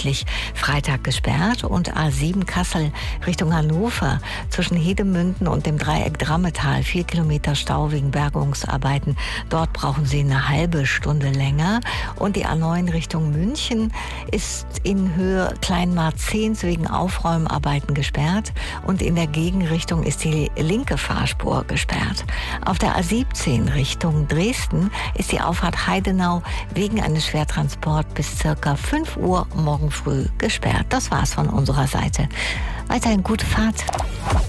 deutlich. Freitag gesperrt und A7 Kassel Richtung Hannover zwischen Hedemünden und dem Dreieck Drammetal 4 Kilometer Stau wegen Bergungsarbeiten. Dort brauchen Sie eine halbe Stunde länger. Und die A9 Richtung München ist in Höhe Kleinmarzehns wegen Aufräumarbeiten gesperrt und in der Gegenrichtung ist die linke Fahrspur gesperrt. Auf der A17 Richtung Dresden ist die Auffahrt Heidenau wegen eines Schwertransports bis circa 5 Uhr morgen früh gesperrt. Das war's von unserer Seite. Weiterhin gute Fahrt.